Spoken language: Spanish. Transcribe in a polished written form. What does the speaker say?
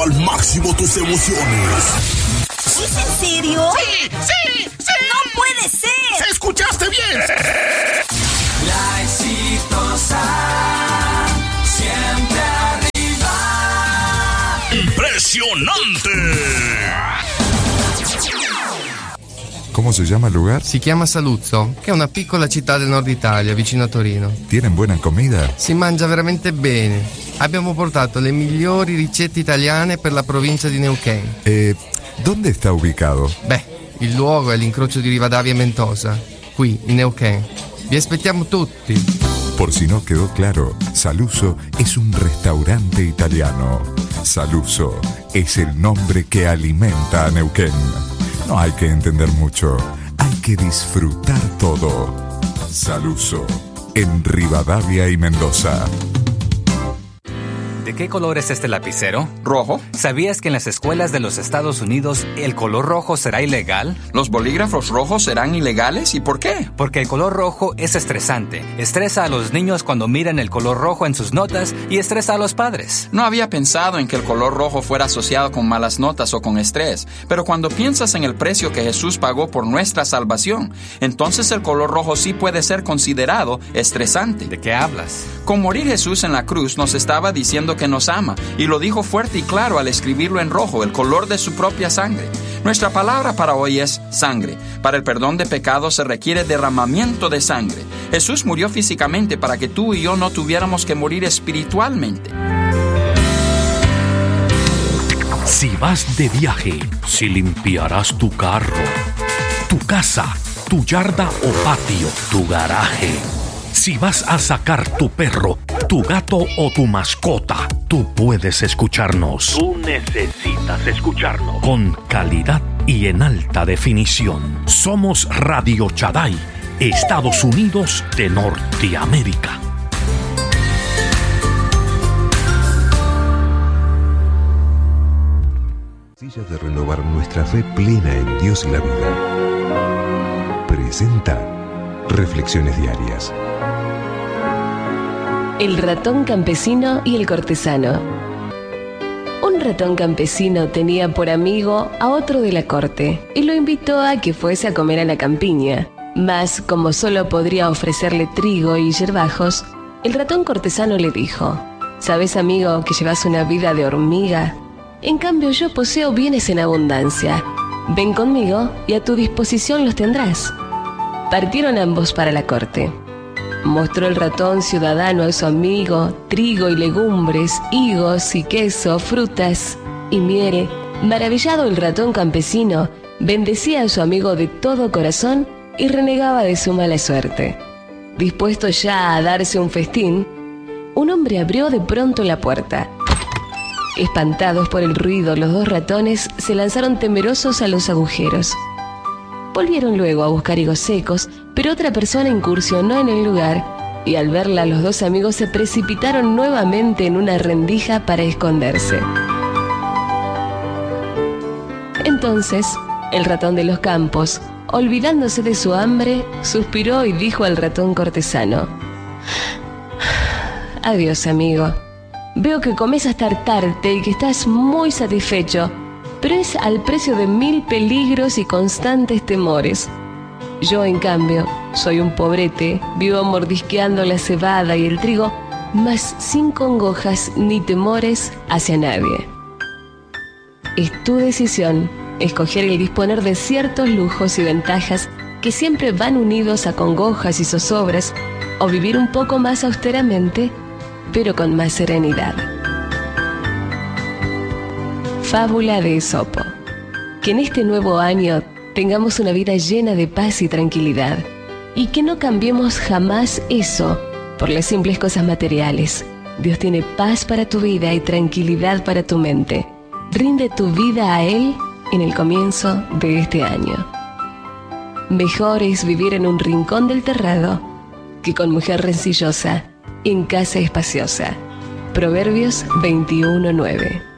viviendo al máximo tus emociones. ¿Es en serio? ¡Sí! ¡No puede ser! ¡Escuchaste bien! La Exitosa, siempre arriba. ¡Impresionante! ¿Cómo se llama el lugar? Si chiama Saluzzo, che è una piccola città del nord Italia, vicino a Torino. ¿Tienen buena comida? Si mangia veramente bene. Abbiamo portato le migliori ricette italiane per la provincia di Neuquén. ¿Dónde está ubicado? Beh, il luogo è l'incrocio di Rivadavia e Mendoza, qui in Neuquén. Vi aspettiamo tutti. Por si no quedó claro, Saluzzo es un restaurante italiano. Saluzzo es el nombre que alimenta a Neuquén. No hay que entender mucho, hay que disfrutar todo. Saluzzo, en Rivadavia y Mendoza. ¿De qué color es este lapicero? ¿Rojo? ¿Sabías que en las escuelas de los Estados Unidos el color rojo será ilegal? ¿Los bolígrafos rojos serán ilegales? ¿Y por qué? Porque el color rojo es estresante. Estresa a los niños cuando miran el color rojo en sus notas y estresa a los padres. No había pensado en que el color rojo fuera asociado con malas notas o con estrés, pero cuando piensas en el precio que Jesús pagó por nuestra salvación, entonces el color rojo sí puede ser considerado estresante. ¿De qué hablas? Con morir Jesús en la cruz nos estaba diciendo que nos ama, y lo dijo fuerte y claro al escribirlo en rojo, el color de su propia sangre. Nuestra palabra para hoy es sangre. Para el perdón de pecados se requiere derramamiento de sangre. Jesús murió físicamente para que tú y yo no tuviéramos que morir espiritualmente. Si vas de viaje, si limpiarás tu carro, tu casa, tu yarda o patio, tu garaje. Si vas a sacar tu perro, tu gato o tu mascota, tú puedes escucharnos. Tú necesitas escucharnos. Con calidad y en alta definición. Somos Radio Shaddai, Estados Unidos de Norteamérica. De renovar nuestra fe plena en Dios y la vida. Presenta Reflexiones Diarias. El ratón campesino y el cortesano. Un ratón campesino tenía por amigo a otro de la corte y lo invitó a que fuese a comer a la campiña. Mas, como solo podría ofrecerle trigo y yerbajos, el ratón cortesano le dijo: ¿Sabes, amigo, que llevas una vida de hormiga? En cambio, yo poseo bienes en abundancia. Ven conmigo y a tu disposición los tendrás. Partieron ambos para la corte. Mostró el ratón ciudadano a su amigo trigo y legumbres, higos y queso, frutas y miel. Maravillado el ratón campesino, bendecía a su amigo de todo corazón y renegaba de su mala suerte. Dispuesto ya a darse un festín, un hombre abrió de pronto la puerta. Espantados por el ruido, los dos ratones se lanzaron temerosos a los agujeros. Volvieron luego a buscar higos secos, pero otra persona incursionó en el lugar y al verla los dos amigos se precipitaron nuevamente en una rendija para esconderse. Entonces, el ratón de los campos, olvidándose de su hambre, suspiró y dijo al ratón cortesano: Adiós, amigo. Veo que comes hasta hartarte y que estás muy satisfecho, pero es al precio de 1000 peligros y constantes temores. Yo, en cambio, soy un pobrete, vivo mordisqueando la cebada y el trigo, mas sin congojas ni temores hacia nadie. Es tu decisión escoger el disponer de ciertos lujos y ventajas que siempre van unidos a congojas y zozobras, o vivir un poco más austeramente, pero con más serenidad. Fábula de Esopo. Que en este nuevo año tengamos una vida llena de paz y tranquilidad, y que no cambiemos jamás eso por las simples cosas materiales. Dios tiene paz para tu vida y tranquilidad para tu mente. Rinde tu vida a Él en el comienzo de este año. Mejor es vivir en un rincón del terrado que con mujer rencillosa en casa espaciosa. Proverbios 21:9.